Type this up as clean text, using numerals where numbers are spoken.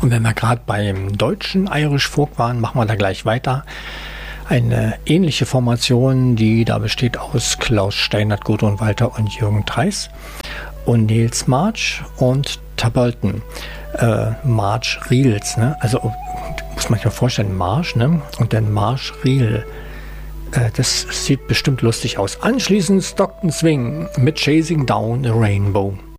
Und wenn wir gerade beim deutschen Irish Folk waren, machen wir da gleich weiter. Eine ähnliche Formation, die da besteht aus Klaus Steinert, Gudrun Walter und Jürgen Treis und Nils March und Tabolton. March Reels, ne? Also muss man sich mal vorstellen, March, ne? Und dann March Reel. Das sieht bestimmt lustig aus. Anschließend Stockton Swing mit Chasing Down a Rainbow.